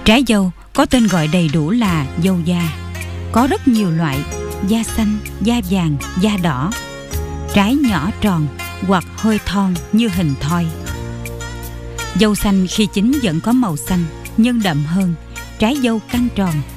Trái dâu có tên gọi đầy đủ là dâu da. Có rất nhiều loại: da xanh, da vàng, da đỏ. Trái nhỏ tròn hoặc hơi thon như hình thoi. Dâu xanh khi chín vẫn có màu xanh nhưng đậm hơn. Trái dâu căng tròn,